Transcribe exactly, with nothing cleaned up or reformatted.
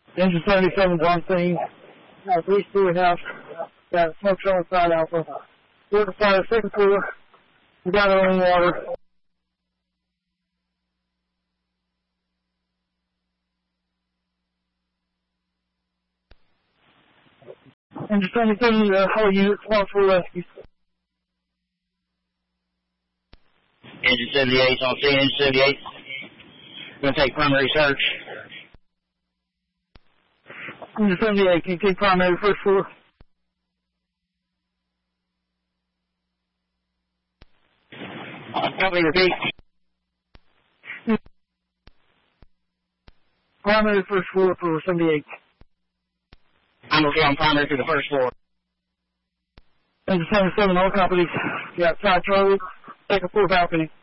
Engine seventy-seven's on scene. Uh, police do have got smoke showing side alpha. We're to fire second floor. We got our own water. Engine seventy-seven, uh, all units, launch for rescue. Engine seventy-eight's on scene. Engine seventy-eight. Going to take primary search. Engine seventy-eight, can you take primary first floor? Company repeat. Primary first floor for seventy-eight. I'm okay on primary to the first floor. Engine seventy-seven, all companies. You got side Charlie, second floor balcony.